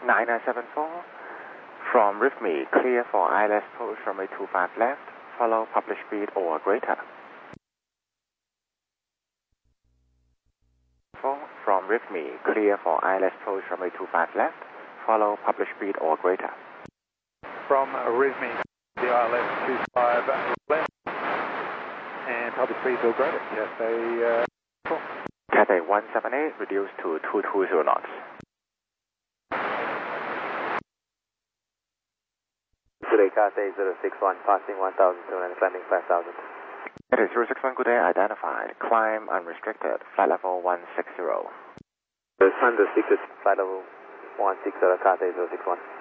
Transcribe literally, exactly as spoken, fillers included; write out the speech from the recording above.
nine nine seven four, from Rhythmy, clear for I L S approach runway two five left, follow published speed or greater. From Rhythmy, clear for I L S approach runway two five left, follow published speed or greater. From Rhythmy, the I L S two five left, and published speed or greater, Cathay uh, Cathay one seven eight, reduced to two two zero knots. Today Cathay zero six one, passing one thousand seven hundred, climbing five thousand. Cathay zero six one, good day, identified. Climb unrestricted, flight level one six zero. one six zero, flight level one six zero, Cathay zero six one.